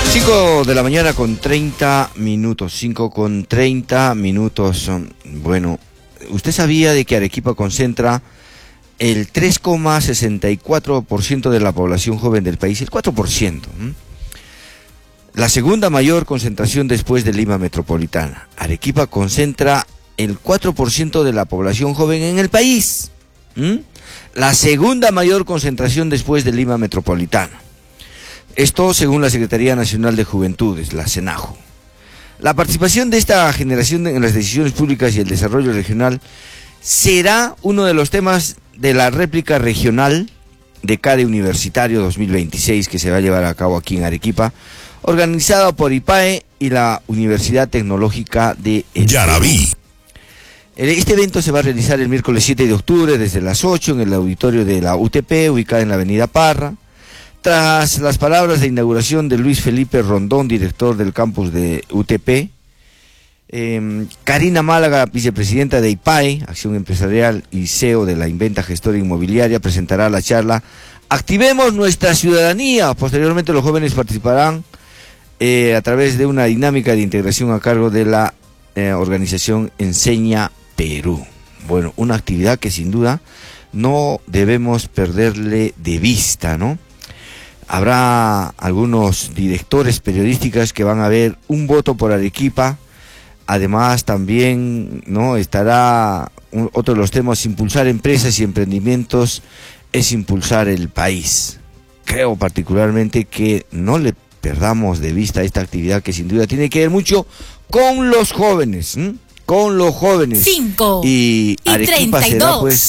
5 de la mañana con 30 minutos, 5 con 30 minutos. Bueno, ¿usted sabía de que Arequipa concentra el 3,64% de la población joven del país? El 4%. La segunda mayor concentración después de Lima Metropolitana. Arequipa concentra el 4% de la población joven en el país. La segunda mayor concentración después de Lima Metropolitana. Esto según la Secretaría Nacional de Juventudes, la SENAJU. La participación de esta generación en las decisiones públicas y el desarrollo regional será uno de los temas de la réplica regional de CADE Universitario 2026 que se va a llevar a cabo aquí en Arequipa, organizada por IPAE y la Universidad Tecnológica de Yaraví. Este evento se va a realizar el miércoles 7 de octubre desde las 8 en el auditorio de la UTP, ubicada en la avenida Parra. Tras las palabras de inauguración de Luis Felipe Rondón, director del campus de UTP, Karina Málaga, vicepresidenta de IPAE, Acción Empresarial, y CEO de la Inventa Gestora Inmobiliaria, presentará la charla Activemos nuestra ciudadanía. Posteriormente los jóvenes participarán a través de una dinámica de integración a cargo de la organización Enseña Perú. Bueno, una actividad que sin duda no debemos perderle de vista, ¿no? Habrá algunos directores periodísticos que van a ver un voto por Arequipa. Además también no estará otro de los temas: impulsar empresas y emprendimientos es impulsar el país. Creo particularmente que no le perdamos de vista esta actividad que sin duda tiene que ver mucho con los jóvenes, con los jóvenes. 5 y Arequipa 32. será pues